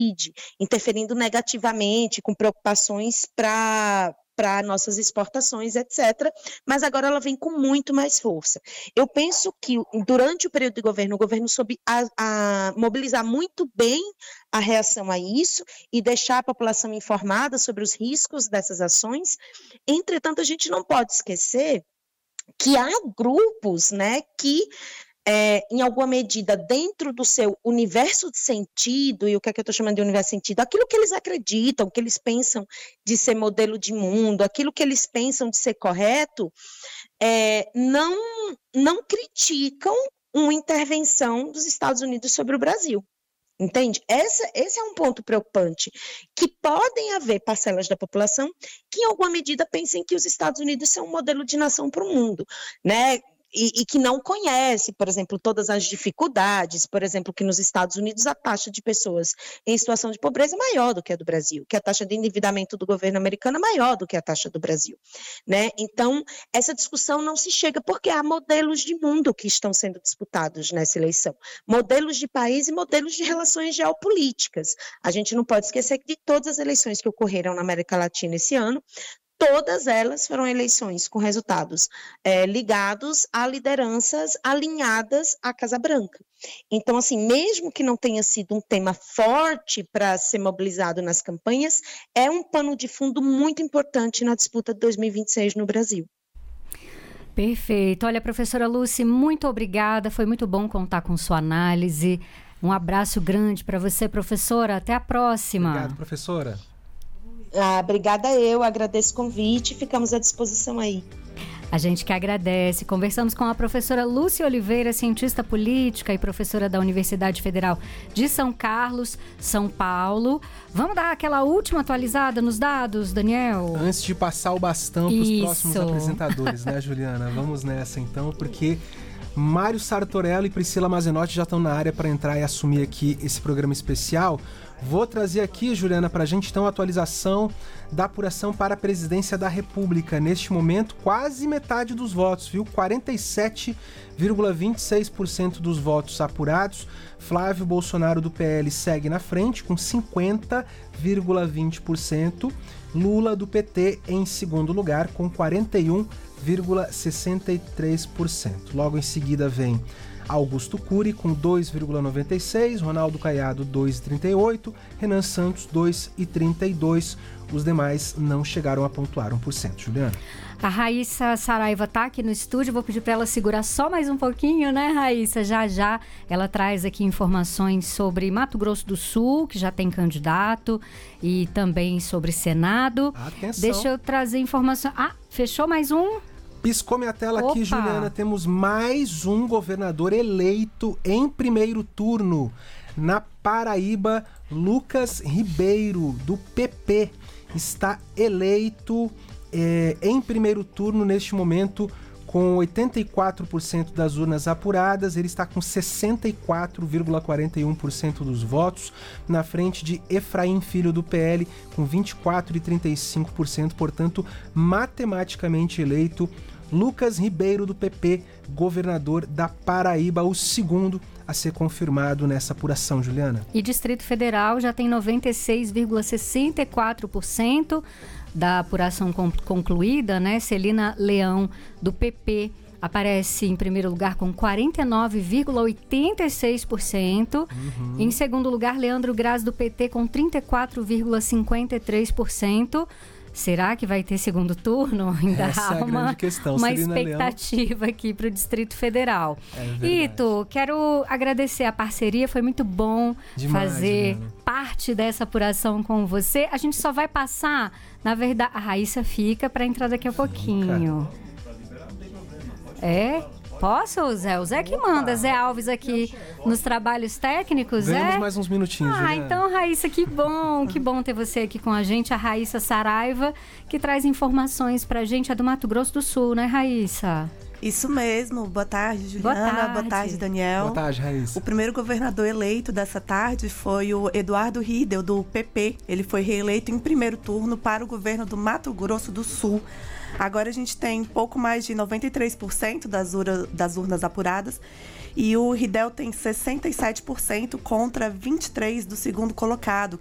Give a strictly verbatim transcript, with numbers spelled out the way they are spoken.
Covid, interferindo negativamente, com preocupações para para nossas exportações, etcétera. Mas agora ela vem com muito mais força. Eu penso que durante o período de governo, o governo soube a, a mobilizar muito bem a reação a isso e deixar a população informada sobre os riscos dessas ações. Entretanto, a gente não pode esquecer que há grupos, né, que É, em alguma medida, dentro do seu universo de sentido, e o que é que eu estou chamando de universo de sentido? Aquilo que eles acreditam, que eles pensam de ser modelo de mundo, aquilo que eles pensam de ser correto, é, não, não criticam uma intervenção dos Estados Unidos sobre o Brasil. Entende? Essa, esse é um ponto preocupante, que podem haver parcelas da população que, em alguma medida, pensem que os Estados Unidos são um modelo de nação para o mundo, né? E, e que não conhece, por exemplo, todas as dificuldades, por exemplo, que nos Estados Unidos a taxa de pessoas em situação de pobreza é maior do que a do Brasil, que a taxa de endividamento do governo americano é maior do que a taxa do Brasil, né? Então, essa discussão não se chega porque há modelos de mundo que estão sendo disputados nessa eleição, modelos de país e modelos de relações geopolíticas. A gente não pode esquecer que de todas as eleições que ocorreram na América Latina esse ano, todas elas foram eleições com resultados é, ligados a lideranças alinhadas à Casa Branca. Então, assim, mesmo que não tenha sido um tema forte para ser mobilizado nas campanhas, é um pano de fundo muito importante na disputa de dois mil e vinte e seis no Brasil. Perfeito. Olha, professora Lúcia, muito obrigada. Foi muito bom contar com sua análise. Um abraço grande para você, professora. Até a próxima. Obrigado, professora. Ah, obrigada eu, agradeço o convite e ficamos à disposição aí. A gente que agradece. Conversamos com a professora Lúcia Oliveira, cientista política e professora da Universidade Federal de São Carlos, São Paulo. Vamos dar aquela última atualizada nos dados, Daniel? Antes de passar o bastão para os próximos apresentadores, né, Juliana? Vamos nessa então, porque Mário Sartorello e Priscila Mazenotti já estão na área para entrar e assumir aqui esse programa especial. Vou trazer aqui, Juliana, para a gente então a atualização da apuração para a presidência da República. Neste momento, quase metade dos votos, viu? quarenta e sete vírgula vinte e seis por cento dos votos apurados. Flávio Bolsonaro do P L segue na frente com cinquenta vírgula vinte por cento. Lula do P T em segundo lugar com quarenta e um vírgula sessenta e três por cento. Logo em seguida vem Augusto Cury com dois vírgula noventa e seis, Ronaldo Caiado dois vírgula trinta e oito, Renan Santos dois vírgula trinta e dois. Os demais não chegaram a pontuar um por cento. Juliana. A Raíssa Saraiva está aqui no estúdio, vou pedir para ela segurar só mais um pouquinho, né, Raíssa? Já já ela traz aqui informações sobre Mato Grosso do Sul, que já tem candidato, e também sobre Senado. Atenção. Deixa eu trazer informação. Ah, fechou mais um? Piscou minha tela Opa. Aqui, Juliana. Temos mais um governador eleito em primeiro turno. Na Paraíba, Lucas Ribeiro, do P P, está eleito é, em primeiro turno neste momento com oitenta e quatro por cento das urnas apuradas. Ele está com sessenta e quatro vírgula quarenta e um por cento dos votos, na frente de Efraim Filho do P L com vinte e quatro vírgula trinta e cinco por cento, portanto, matematicamente eleito Lucas Ribeiro do P P, governador da Paraíba, o segundo a ser confirmado nessa apuração, Juliana. E Distrito Federal já tem noventa e seis vírgula sessenta e quatro por cento da apuração concluída, né? Celina Leão, do P P, aparece em primeiro lugar com quarenta e nove vírgula oitenta e seis por cento. Uhum. Em segundo lugar, Leandro Graz, do P T, com trinta e quatro vírgula cinquenta e três por cento. Será que vai ter segundo turno? Ainda Essa há é a uma, grande questão. uma Celina expectativa Leão aqui para o Distrito Federal. É Ito, quero agradecer a parceria, foi muito bom Demais, fazer Juliana. parte dessa apuração com você. A gente só vai passar, na verdade, a Raíssa fica para entrar daqui a pouquinho. É? Posso, Zé? O Zé que manda, Zé Alves aqui nos trabalhos técnicos, Zé? Ganhamos mais uns minutinhos, Ah, Juliana. então, Raíssa, que bom, que bom ter você aqui com a gente, a Raíssa Saraiva, que traz informações pra gente, é do Mato Grosso do Sul, né, Raíssa? Isso mesmo. Boa tarde, Juliana. Boa tarde. Boa tarde, Daniel. Boa tarde, Raíssa. O primeiro governador eleito dessa tarde foi o Eduardo Riedel, do P P. Ele foi reeleito em primeiro turno para o governo do Mato Grosso do Sul. Agora a gente tem pouco mais de noventa e três por cento das, ura, das urnas apuradas E o Ridel tem sessenta e sete por cento contra vinte e três por cento do segundo colocado,